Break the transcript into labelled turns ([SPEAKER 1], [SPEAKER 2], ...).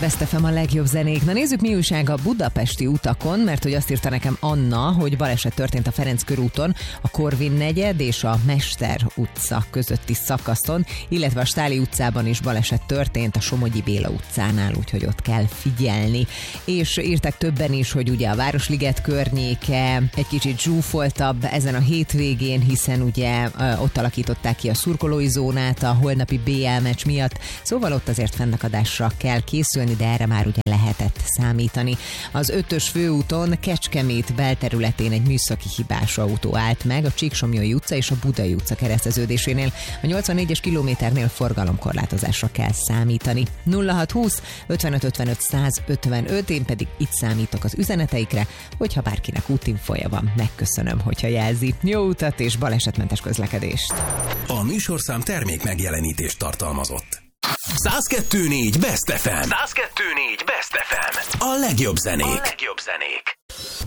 [SPEAKER 1] Best FM a legjobb zenék. Na nézzük, mi újság a budapesti utakon, mert hogy azt írta nekem Anna, hogy baleset történt a Ferenc körúton, a Korvin negyed és a Mester utca közötti szakaszon, illetve a Stáli utcában is baleset történt a Somogyi Béla utcánál, úgyhogy ott kell figyelni. És írtak többen is, hogy ugye a Városliget környéke egy kicsit zsúfoltabb ezen a hétvégén, hiszen ugye ott alakították ki a szurkolói zónát a holnapi BL meccs miatt, szóval ott azért fennakadásra kell készülni, de erre már ugye lehetett számítani. Az 5-ös főúton Kecskemét belterületén egy műszaki hibás autó állt meg a Csíksomlyai utca és a Budai utca kereszteződésénél. A 84-es kilométernél forgalomkorlátozásra kell számítani. 0620 55 55 155, én pedig itt számítok az üzeneteikre, hogyha bárkinek útinfoja van, megköszönöm, hogyha jelzi. Jó utat és balesetmentes közlekedést!
[SPEAKER 2] A műsorszám termék megjelenítést tartalmazott. 102.4 Best FM. 102.4 Best FM. A legjobb zenék.